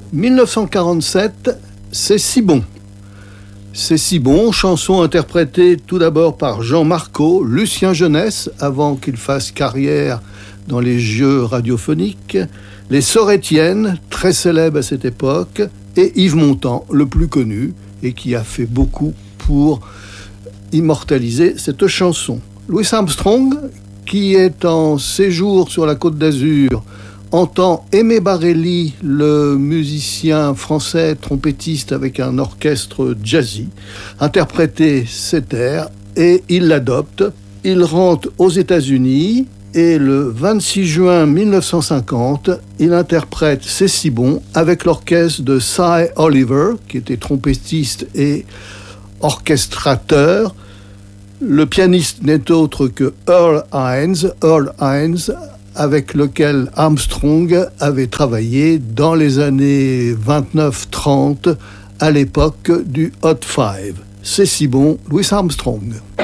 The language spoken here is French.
1947, c'est si bon. C'est si bon, chanson interprétée tout d'abord par Jean Marco, Lucien Jeunesse, avant qu'il fasse carrière dans les jeux radiophoniques, les Sorétiennes, très célèbres à cette époque, et Yves Montand, le plus connu, et qui a fait beaucoup pour immortaliser cette chanson. Louis Armstrong, qui est en séjour sur la Côte d'Azur, entend Aimé Barelli, le musicien français trompettiste avec un orchestre jazzy, interpréter cet air et il l'adopte. Il rentre aux États-Unis et le 26 juin 1950, il interprète C'est si bon avec l'orchestre de Cy Oliver, qui était trompettiste et orchestrateur. Le pianiste n'est autre que Earl Hines, avec lequel Armstrong avait travaillé dans les années 29-30 à l'époque du Hot Five. C'est si bon, Louis Armstrong.